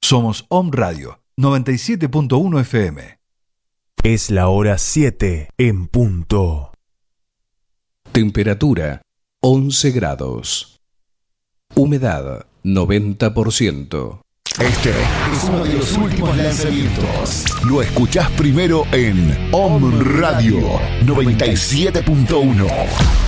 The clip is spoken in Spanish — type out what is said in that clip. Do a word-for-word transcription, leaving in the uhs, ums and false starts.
Somos Om Radio noventa y siete punto uno F M. Es la hora siete en punto. Temperatura once grados. Humedad noventa por ciento. Este es uno de los últimos lanzamientos. Lo escuchás primero en Om Radio noventa y siete punto uno.